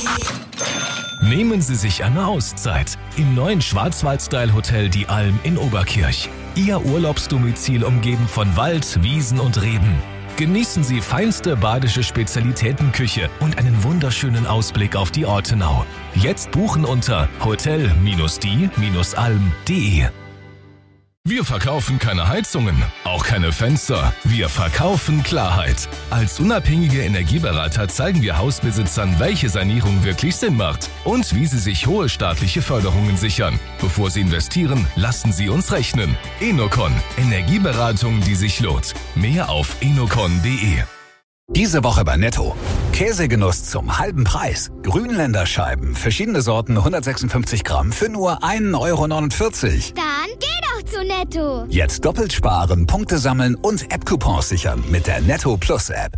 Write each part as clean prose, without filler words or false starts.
Nehmen Sie sich eine Auszeit im neuen Schwarzwald-Style-Hotel Die Alm in Oberkirch. Ihr Urlaubsdomizil umgeben von Wald, Wiesen und Reben. Genießen Sie feinste badische Spezialitätenküche und einen wunderschönen Ausblick auf die Ortenau. Jetzt buchen unter hotel-die-alm.de. Wir verkaufen keine Heizungen, auch keine Fenster. Wir verkaufen Klarheit. Als unabhängige Energieberater zeigen wir Hausbesitzern, welche Sanierung wirklich Sinn macht und wie sie sich hohe staatliche Förderungen sichern. Bevor Sie investieren, lassen Sie uns rechnen. Enocon, Energieberatung, die sich lohnt. Mehr auf enocon.de. Diese Woche bei Netto. Käsegenuss zum halben Preis. Grünländer Scheiben, verschiedene Sorten, 156 Gramm für nur 1,49 Euro. Dann geh doch zu Netto. Jetzt doppelt sparen, Punkte sammeln und App-Coupons sichern mit der Netto Plus App.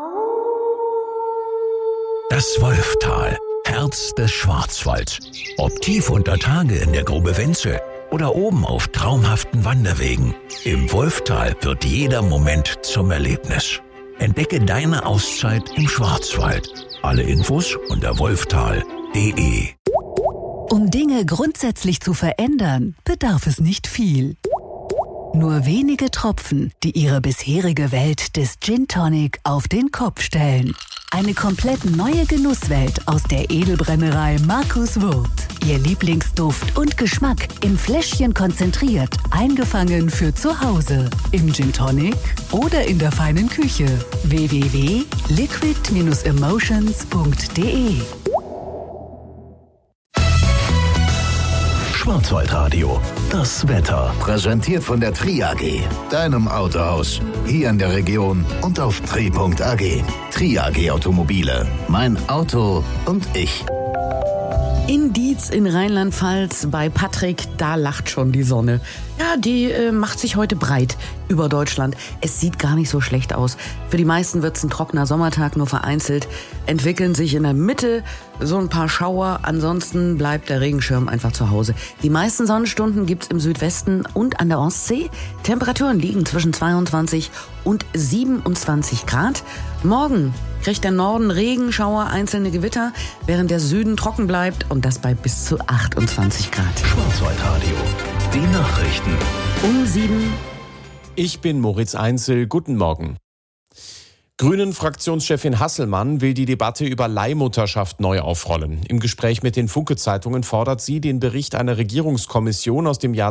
Das Wolftal, Herz des Schwarzwalds. Ob tief unter Tage in der Grube Wenzel oder oben auf traumhaften Wanderwegen. Im Wolftal wird jeder Moment zum Erlebnis. Entdecke deine Auszeit im Schwarzwald. Alle Infos unter wolftal.de. Um Dinge grundsätzlich zu verändern, bedarf es nicht viel. Nur wenige Tropfen, die ihre bisherige Welt des Gin Tonic auf den Kopf stellen. Eine komplett neue Genusswelt aus der Edelbrennerei Markus Wurth. Ihr Lieblingsduft und Geschmack im Fläschchen konzentriert, eingefangen für zu Hause. Im Gin Tonic oder in der feinen Küche. www.liquid-emotions.de. Schwarzwaldradio, das Wetter. Präsentiert von der Tri AG, deinem Autohaus. Hier in der Region und auf tri.ag. Tri AG Automobile. Mein Auto und ich. In Dietz in Rheinland-Pfalz bei Patrick, da lacht schon die Sonne. Ja, die macht sich heute breit über Deutschland. Es sieht gar nicht so schlecht aus. Für die meisten wird's ein trockener Sommertag, nur vereinzelt entwickeln sich in der Mitte so ein paar Schauer. Ansonsten bleibt der Regenschirm einfach zu Hause. Die meisten Sonnenstunden gibt's im Südwesten und an der Ostsee. Temperaturen liegen zwischen 22 und 27 Grad. Morgen kriegt der Norden Regenschauer, einzelne Gewitter, während der Süden trocken bleibt und das bei bis zu 28 Grad. Schwarzwaldradio, die Nachrichten. Um 7. Ich bin Moritz Einzel. Guten Morgen. Grünen-Fraktionschefin Hasselmann will die Debatte über Leihmutterschaft neu aufrollen. Im Gespräch mit den Funke-Zeitungen fordert sie, den Bericht einer Regierungskommission aus dem Jahr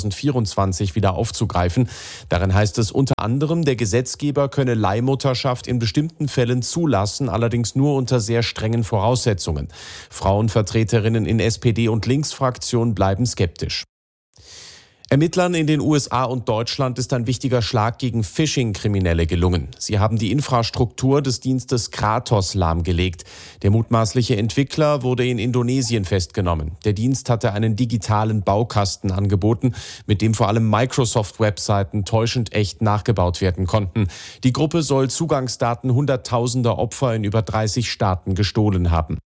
2024 wieder aufzugreifen. Darin heißt es unter anderem, der Gesetzgeber könne Leihmutterschaft in bestimmten Fällen zulassen, allerdings nur unter sehr strengen Voraussetzungen. Frauenvertreterinnen in SPD- und Linksfraktion bleiben skeptisch. Ermittlern in den USA und Deutschland ist ein wichtiger Schlag gegen Phishing-Kriminelle gelungen. Sie haben die Infrastruktur des Dienstes Kratos lahmgelegt. Der mutmaßliche Entwickler wurde in Indonesien festgenommen. Der Dienst hatte einen digitalen Baukasten angeboten, mit dem vor allem Microsoft-Webseiten täuschend echt nachgebaut werden konnten. Die Gruppe soll Zugangsdaten hunderttausender Opfer in über 30 Staaten gestohlen haben.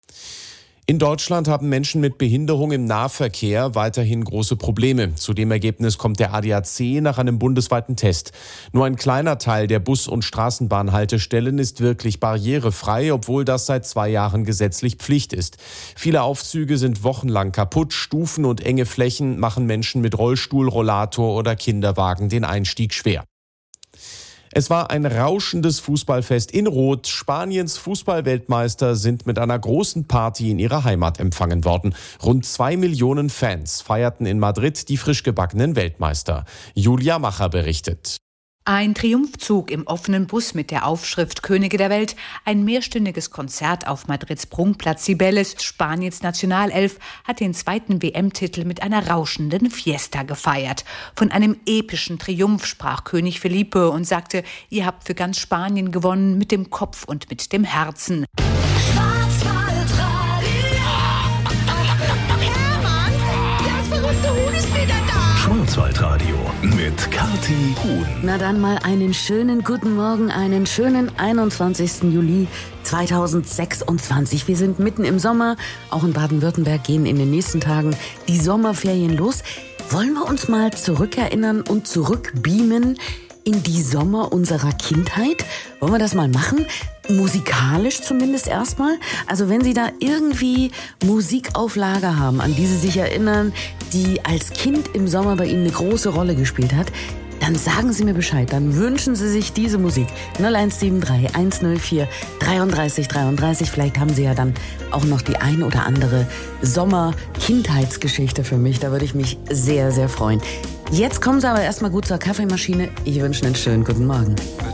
In Deutschland haben Menschen mit Behinderung im Nahverkehr weiterhin große Probleme. Zu dem Ergebnis kommt der ADAC nach einem bundesweiten Test. Nur ein kleiner Teil der Bus- und Straßenbahnhaltestellen ist wirklich barrierefrei, obwohl das seit 2 Jahren gesetzlich Pflicht ist. Viele Aufzüge sind wochenlang kaputt. Stufen und enge Flächen machen Menschen mit Rollstuhl, Rollator oder Kinderwagen den Einstieg schwer. Es war ein rauschendes Fußballfest in Rot. Spaniens Fußballweltmeister sind mit einer großen Party in ihrer Heimat empfangen worden. Rund 2 Millionen Fans feierten in Madrid die frisch gebackenen Weltmeister. Julia Macher berichtet. Ein Triumphzug im offenen Bus mit der Aufschrift Könige der Welt, ein mehrstündiges Konzert auf Madrids Prunkplatz Cibeles. Spaniens Nationalelf hat den 2. WM-Titel mit einer rauschenden Fiesta gefeiert. Von einem epischen Triumph sprach König Felipe und sagte, ihr habt für ganz Spanien gewonnen, mit dem Kopf und mit dem Herzen. Schwarzwaldradio mit Kathi Huhn. Na dann mal einen schönen guten Morgen, einen schönen 21. Juli 2026. Wir sind mitten im Sommer. Auch in Baden-Württemberg gehen in den nächsten Tagen die Sommerferien los. Wollen wir uns mal zurückerinnern und zurückbeamen in die Sommer unserer Kindheit? Wollen wir das mal machen? musikalisch zumindest erstmal. Also wenn Sie da irgendwie Musikauflage haben, an die Sie sich erinnern, die als Kind im Sommer bei Ihnen eine große Rolle gespielt hat, dann sagen Sie mir Bescheid. Dann wünschen Sie sich diese Musik. 0173 104 33 33. Vielleicht haben Sie ja dann auch noch die ein oder andere Sommer-Kindheitsgeschichte für mich. Da würde ich mich sehr, sehr freuen. Jetzt kommen Sie aber erstmal gut zur Kaffeemaschine. Ich wünsche einen schönen guten Morgen.